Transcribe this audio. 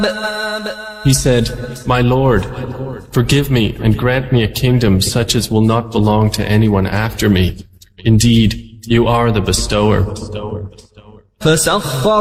He said, "My Lord, forgive me and grant me a kingdom such as will not belong to anyone after me. Indeed, you are the bestower."